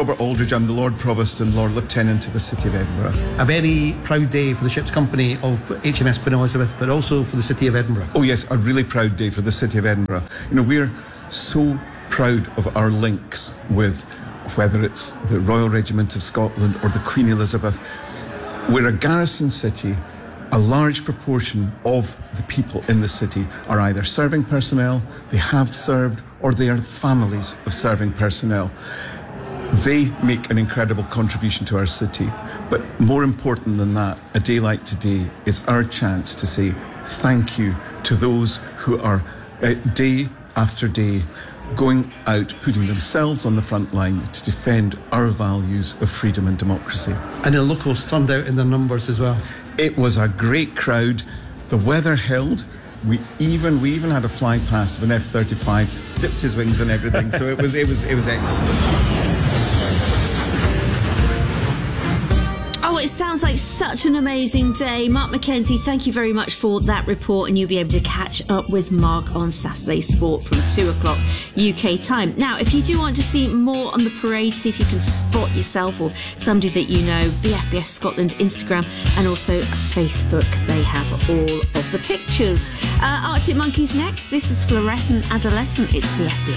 Robert Aldridge. I'm the Lord Provost and Lord Lieutenant of the City of Edinburgh. A very proud day for the ship's company of HMS Queen Elizabeth, but also for the City of Edinburgh. Oh yes, a really proud day for the City of Edinburgh. You know, we're so proud of our links with, whether it's the Royal Regiment of Scotland or the Queen Elizabeth. We're a garrison city. A large proportion of the people in the city are either serving personnel, they have served, or they are families of serving personnel. They make an incredible contribution to our city. But more important than that, a day like today is our chance to say thank you to those who are day after day going out, putting themselves on the front line to defend our values of freedom and democracy. And the locals turned out in their numbers as well. It was a great crowd. The weather held. We even had a fly past of an F-35, dipped his wings and everything. So it was excellent. Oh, it sounds like such an amazing day. Mark Mackenzie, thank you very much for that report, and you'll be able to catch up with Mark on Saturday Sport from 2 o'clock UK time. Now, if you do want to see more on the parade, see if you can spot yourself or somebody that you know, BFBS Scotland Instagram and also Facebook. They have all of the pictures. Arctic Monkeys next. This is Fluorescent Adolescent. It's BFBS.